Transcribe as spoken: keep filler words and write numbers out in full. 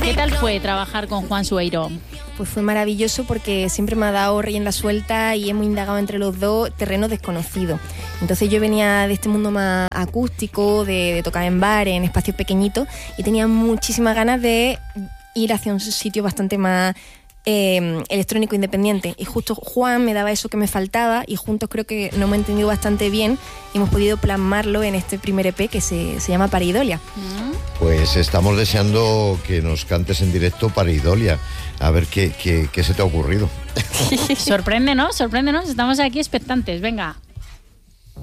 ¿Qué tal fue trabajar con Juan Sueiro? Pues fue maravilloso porque siempre me ha dado rienda suelta y hemos indagado entre los dos terrenos desconocidos. Entonces yo venía de este mundo más acústico, de, de tocar en bares, en espacios pequeñitos, y tenía muchísimas ganas de ir hacia un sitio bastante más eh, electrónico independiente. Y justo Juan me daba eso que me faltaba y juntos creo que nos hemos entendido bastante bien y hemos podido plasmarlo en este primer E P que se, se llama Pareidolia. Pues estamos deseando que nos cantes en directo Pareidolia. A ver qué, qué, qué se te ha ocurrido. Sorpréndenos, sorpréndenos. Estamos aquí expectantes. Venga.